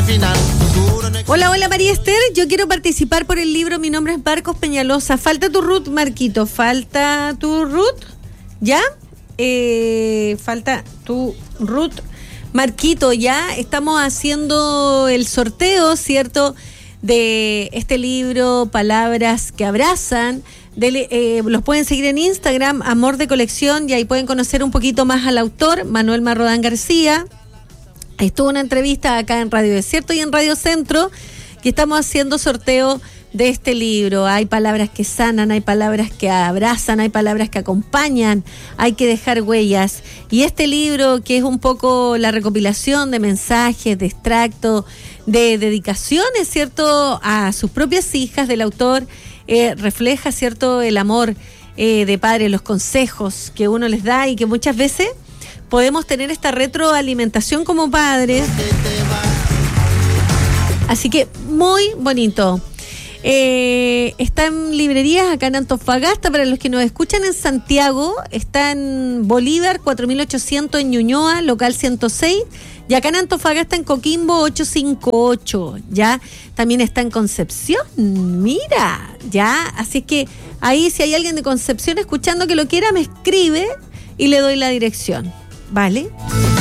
final. Hola, hola María Esther, yo quiero participar por el libro. Mi nombre es Marcos Peñalosa. Falta tu Ruth, Marquito. Falta tu Ruth, ¿ya? Falta tu Ruth, Marquito, ya. Estamos haciendo el sorteo, ¿cierto?, de este libro, Palabras que Abrazan. Los pueden seguir en Instagram, Amor de Colección, y ahí pueden conocer un poquito más al autor, Manuel Marrodán García. Estuvo una entrevista acá en Radio Desierto y en Radio Centro, que estamos haciendo sorteo de este libro. Hay palabras que sanan, hay palabras que abrazan, hay palabras que acompañan, hay que dejar huellas. Y este libro, que es un poco la recopilación de mensajes, de extractos, de dedicaciones, ¿cierto?, a sus propias hijas del autor, refleja, ¿cierto?, el amor de padre, los consejos que uno les da y que muchas veces podemos tener esta retroalimentación como padres. Así que muy bonito. Está en librerías acá en Antofagasta. Para los que nos escuchan en Santiago, está en Bolívar 4800 en Ñuñoa, local 106. Y acá en Antofagasta, en Coquimbo 858. Ya también está en Concepción. Mira, ya. Así es que ahí, si hay alguien de Concepción escuchando que lo quiera, me escribe y le doy la dirección. ¿Vale?